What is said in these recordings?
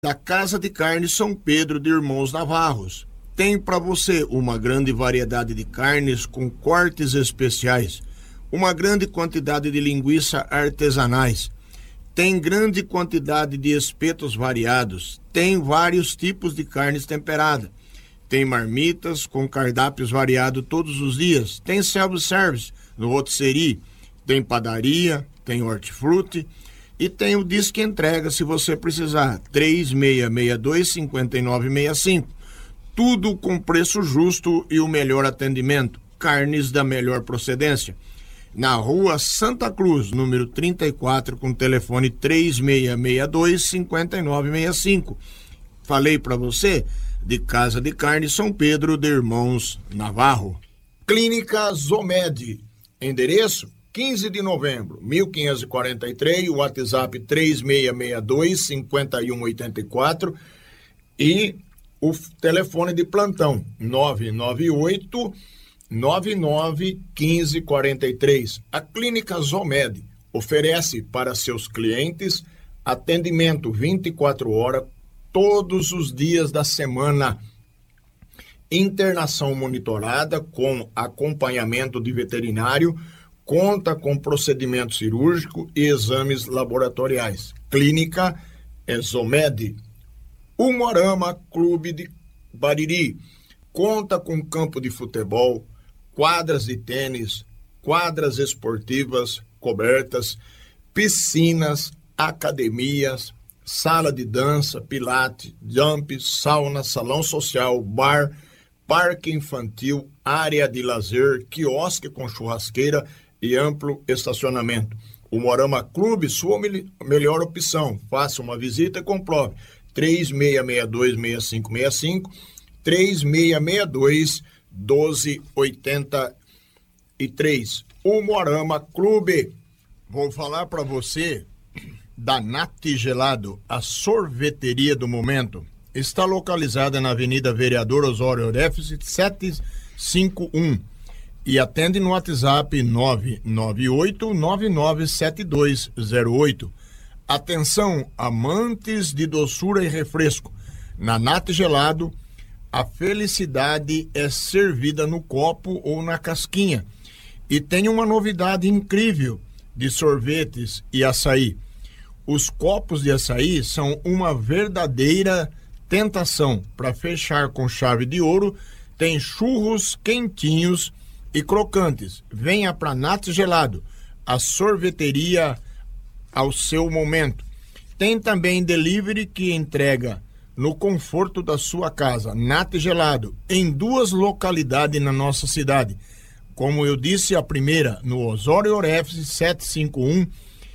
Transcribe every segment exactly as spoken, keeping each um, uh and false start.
Da Casa de Carne São Pedro de Irmãos Navarros. Tem para você uma grande variedade de carnes com cortes especiais, uma grande quantidade de linguiça artesanais, tem grande quantidade de espetos variados, tem vários tipos de carnes temperadas, tem marmitas com cardápios variados todos os dias, tem self-service no rotisserie, tem padaria, tem hortifruti e tem o disque entrega se você precisar, três seis seis dois, cinco nove seis cinco. Tudo com preço justo e o melhor atendimento. Carnes da melhor procedência. Na rua Santa Cruz, número trinta e quatro, com telefone três seis seis dois, cinco nove seis cinco. Falei para você de Casa de Carne São Pedro de Irmãos Navarro. Clínica Zomed. Endereço quinze de novembro, mil quinhentos e quarenta e três, WhatsApp três seis seis dois, cinco um oito quatro e o telefone de plantão nove nove oito, nove nove um cinco quatro três. A Clínica Zomed oferece para seus clientes atendimento vinte e quatro horas, todos os dias da semana. Internação monitorada com acompanhamento de veterinário, conta com procedimento cirúrgico e exames laboratoriais. Clínica Zomed. Umuarama Clube de Bariri conta com campo de futebol, quadras de tênis, quadras esportivas cobertas, piscinas, academias, sala de dança, pilates, jump, sauna, salão social, bar, parque infantil, área de lazer, quiosque com churrasqueira e amplo estacionamento. O Umuarama Clube, sua melhor opção. Faça uma visita e comprove. três seis seis dois, seis cinco seis cinco, três seis seis dois, um dois oito três. Umuarama Clube. Vou falar para você da Nati Gelado, a sorveteria do momento. Está localizada na Avenida Vereador Osório Orefes, setecentos e cinquenta e um. E atende no WhatsApp nove nove oito, nove nove sete dois zero oito. Atenção, amantes de doçura e refresco. Na Nati Gelado, a felicidade é servida no copo ou na casquinha. E tem uma novidade incrível de sorvetes e açaí. Os copos de açaí são uma verdadeira tentação. Para fechar com chave de ouro, tem churros quentinhos e crocantes. Venha para Nati Gelado, a sorveteria ao seu momento. Tem também delivery que entrega no conforto da sua casa. Nati Gelado, em duas localidades na nossa cidade. Como eu disse, a primeira no Osório Orefes, setecentos e cinquenta e um,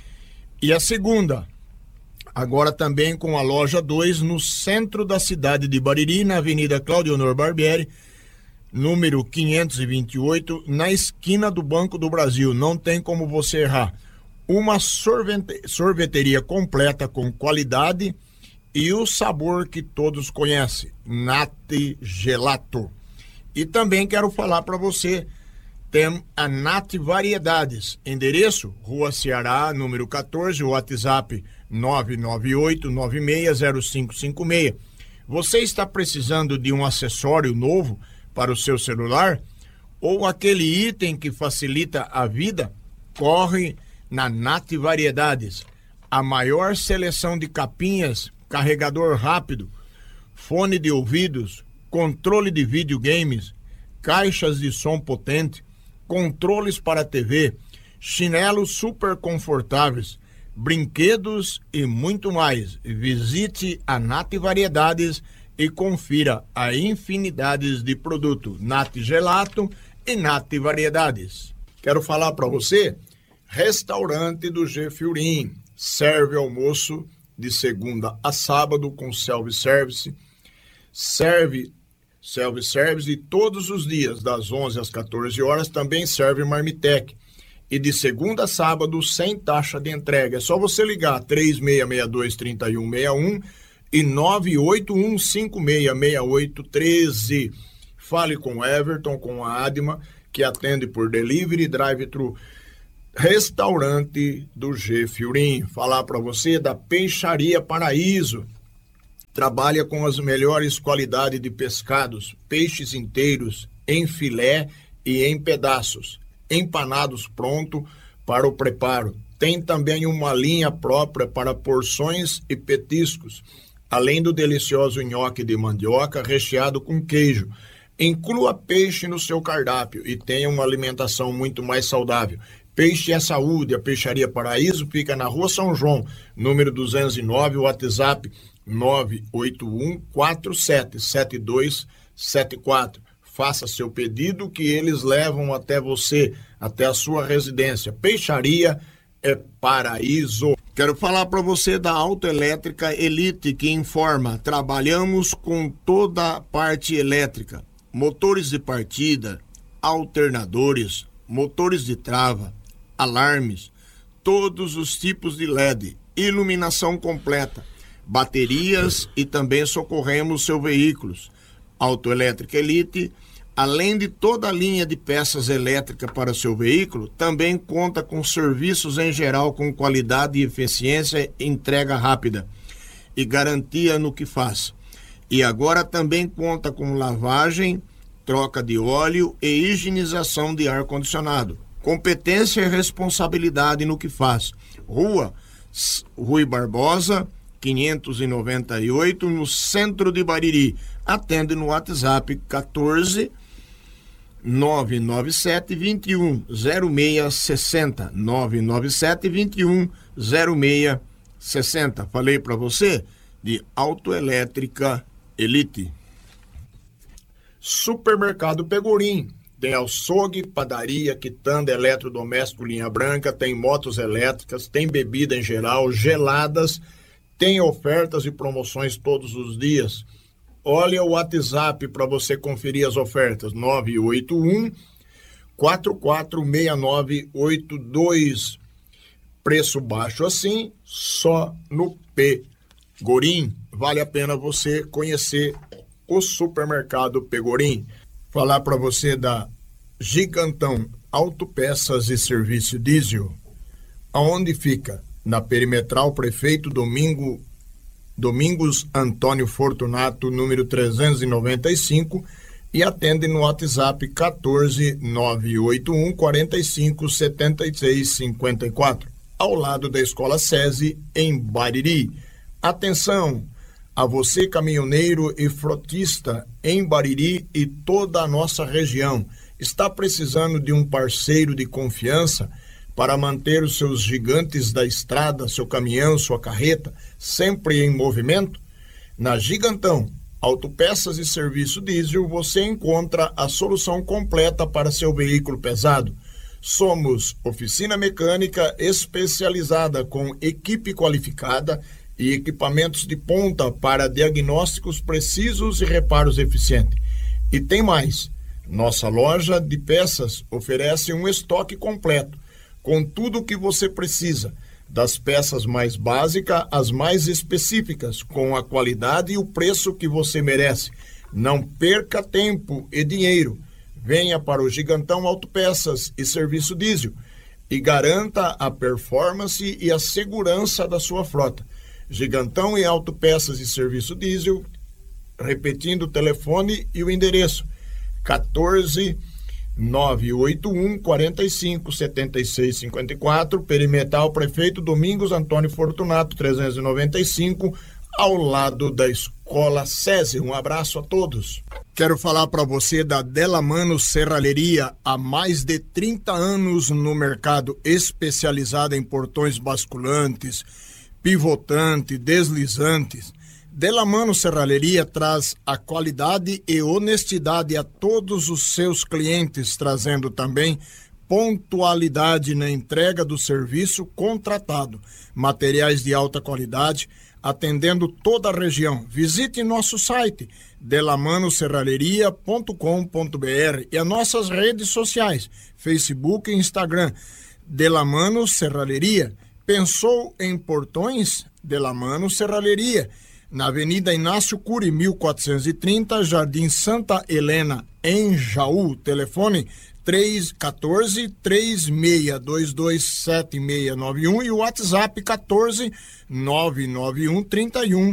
e a segunda agora também com a loja dois no centro da cidade de Bariri, na Avenida Claudio Honor Barbieri, número quinhentos e vinte e oito, na esquina do Banco do Brasil. Não tem como você errar. Uma sorvete, sorveteria completa com qualidade e o sabor que todos conhecem, Nati Gelato. E também quero falar para você, tem a Nati Variedades, endereço Rua Ceará, número quatorze, WhatsApp nove nove oito, nove seis zero cinco cinco seis. Você está precisando de um acessório novo para o seu celular ou aquele item que facilita a vida? Corre na Nati Variedades. A maior seleção de capinhas, carregador rápido, fone de ouvidos, controle de videogames, caixas de som potente, controles para T V, chinelos super confortáveis, brinquedos e muito mais. Visite a Nati Variedades e confira a infinidades de produtos Nati Gelato e Nati Variedades. Quero falar para você, restaurante do G Fiorim, serve almoço de segunda a sábado com self-service, serve self-service de todos os dias, das onze às quatorze horas, também serve marmitex. E de segunda a sábado, sem taxa de entrega. É só você ligar três seis seis dois, três um seis um e nove oito um cinco seis, seis oito um três. Fale com o Everton, com a Adma, que atende por delivery e drive-thru. Restaurante do G Fiorim. Falar para você da Peixaria Paraíso. trabalha com as melhores qualidades de pescados, peixes inteiros, em filé e em pedaços, empanados pronto para o preparo. Tem também uma linha própria para porções e petiscos, além do delicioso nhoque de mandioca recheado com queijo. Inclua peixe no seu cardápio e tenha uma alimentação muito mais saudável. Peixe é saúde. A Peixaria Paraíso fica na Rua São João, número duzentos e nove, WhatsApp nove oito um quatro sete sete dois sete quatro. Faça seu pedido que eles levam até você, até a sua residência. Peixaria é Paraíso. Quero falar para você da Autoelétrica Elite, que informa: trabalhamos com toda a parte elétrica, motores de partida, alternadores, motores de trava, alarmes, todos os tipos de L E D, iluminação completa, baterias e também socorremos seus veículos. Autoelétrica Elite, além de toda a linha de peças elétricas para seu veículo, também conta com serviços em geral com qualidade e eficiência, entrega rápida e garantia no que faz. E agora também conta com lavagem, troca de óleo e higienização de ar-condicionado. Competência e responsabilidade no que faz. Rua Rui Barbosa, quinhentos e noventa e oito, no centro de Bariri. Atende no WhatsApp quatorze nove nove sete vinte e um zero seis sessenta, nove nove sete vinte e um zero seis sessenta. Falei para você de Autoelétrica Elite. Supermercado Pegorim. Tem açougue, padaria, quitanda, eletrodoméstico, linha branca, tem motos elétricas, tem bebida em geral, geladas, tem ofertas e promoções todos os dias. Olha o WhatsApp para você conferir as ofertas, nove oito um quatro quatro seis nove oito dois. Preço baixo assim, só no Pegorim. Vale a pena você conhecer o Supermercado Pegorim. Falar para você da Gigantão Autopeças e Serviço Diesel. Aonde fica? Na Perimetral Prefeito Domingo Domingos Antônio Fortunato, número trezentos e noventa e cinco, e atende no WhatsApp quatorze nove oito um quarenta e cinco setenta e seis cinquenta e quatro, ao lado da Escola SESI, em Bariri. Atenção a você, caminhoneiro e frotista em Bariri e toda a nossa região. Está precisando de um parceiro de confiança para manter os seus gigantes da estrada, seu caminhão, sua carreta, sempre em movimento? Na Gigantão Autopeças e Serviço Diesel, você encontra a solução completa para seu veículo pesado. Somos oficina mecânica especializada com equipe qualificada e equipamentos de ponta para diagnósticos precisos e reparos eficientes. E tem mais, nossa loja de peças oferece um estoque completo, com tudo o que você precisa, das peças mais básicas às mais específicas, com a qualidade e o preço que você merece. Não perca tempo e dinheiro. Venha para o Gigantão Autopeças e Serviço Diesel e garanta a performance e a segurança da sua frota. Gigantão e Autopeças e Serviço Diesel, repetindo o telefone e o endereço, quatorze nove oito um quarenta e cinco setenta e seis cinquenta e quatro, Perimetral Prefeito Domingos Antônio Fortunato, trezentos e noventa e cinco, ao lado da Escola SESI. Um abraço a todos. Quero falar para você da Delamano Serralheria, há mais de trinta anos no mercado, especializada em portões basculantes, pivotante, deslizantes. Delamano Serralheria traz a qualidade e honestidade a todos os seus clientes, trazendo também pontualidade na entrega do serviço contratado, materiais de alta qualidade, atendendo toda a região. Visite nosso site delamano serralheria ponto com ponto b r e as nossas redes sociais, Facebook e Instagram. Delamano Serralheria. Pensou em portões? Delamano Serralheria. Na Avenida Inácio Cury, mil quatrocentos e trinta, Jardim Santa Helena, em Jaú. Telefone três um quatro, três seis dois dois, sete seis nove um e o WhatsApp quatorze nove nove um trinta e um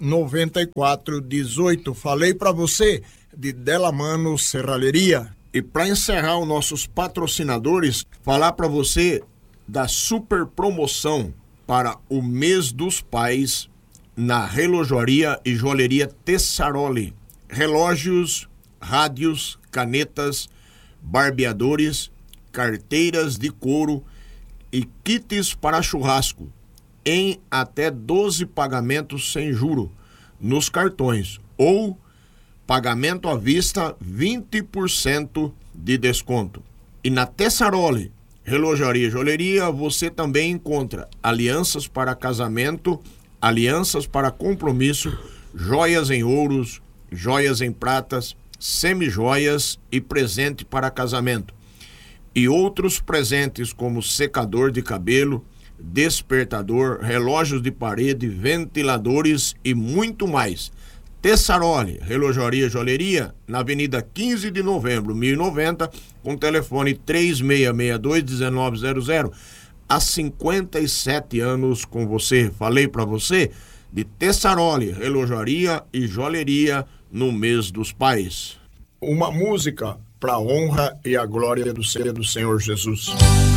noventa e quatro dezoito. Falei para você de Delamano Serralheria. E para encerrar os nossos patrocinadores, falar para você da super promoção para o mês dos pais na Relojoaria e Joalheria Tessaroli. Relógios, rádios, canetas, barbeadores, carteiras de couro e kits para churrasco em até doze pagamentos sem juro nos cartões ou pagamento à vista vinte por cento de desconto. E na Tessaroli, Relojaria e Joalheria, você também encontra alianças para casamento, alianças para compromisso, joias em ouros, joias em pratas, semijoias e presente para casamento. E outros presentes como secador de cabelo, despertador, relógios de parede, ventiladores e muito mais. Tessaroli, Relojaria e Joalheria, na Avenida quinze de Novembro, mil e noventa, com telefone três seis seis dois, um nove zero zero. Há cinquenta e sete anos com você. Falei para você de Tessaroli, Relojaria e Joalheria no mês dos pais. Uma música para a honra e a glória do Senhor Jesus.